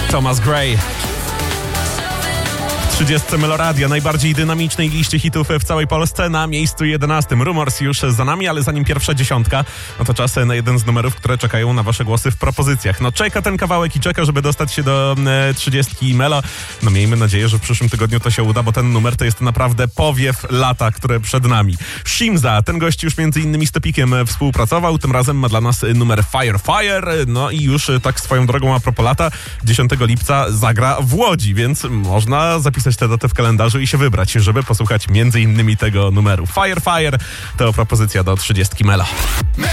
Thomas Gray. 30 Meloradia, najbardziej dynamicznej liście hitów w całej Polsce, na miejscu 11. Rumors już za nami, ale zanim pierwsza dziesiątka, no to czas na jeden z numerów, które czekają na wasze głosy w propozycjach. No czeka ten kawałek i czeka, żeby dostać się do 30 Melo. No miejmy nadzieję, że w przyszłym tygodniu to się uda, bo ten numer to jest naprawdę powiew lata, które przed nami. Shimza, ten gość już między innymi z Topikiem współpracował, tym razem ma dla nas numer Fire Fire, no i już tak swoją drogą a propos lata, 10 lipca zagra w Łodzi, więc można zapisać tę datę w kalendarzu i się wybrać, żeby posłuchać między innymi tego numeru. Fire Fire to propozycja do 30 Melo.